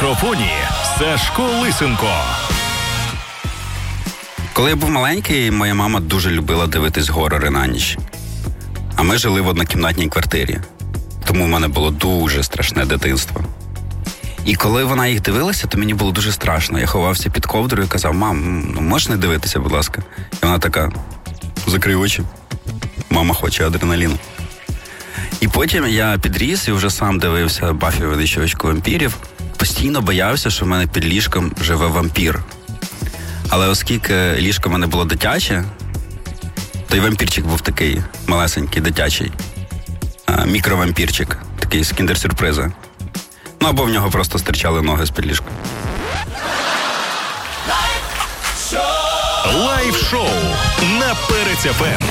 мікрофоні Сашко Лисенко. Коли я був маленький, моя мама дуже любила дивитись горори на ніч. А ми жили в однокімнатній квартирі. Тому в мене було дуже страшне дитинство. І коли вона їх дивилася, то мені було дуже страшно. Я ховався під ковдрою і казав: мам, можеш не дивитися, будь ласка? І вона така: закрий очі, мама хоче адреналіну. І потім я підріс і вже сам дивився Баффі винищувачку вампірів. Постійно боявся, що в мене під ліжком живе вампір. Але оскільки ліжко в мене було дитяче, то й вампірчик був такий малесенький, дитячий. Мікровампірчик, такий з кіндер-сюрприза. Ну, або в нього просто стирчали ноги з-під ліжка. Лайв-шоу на Перець ФМ.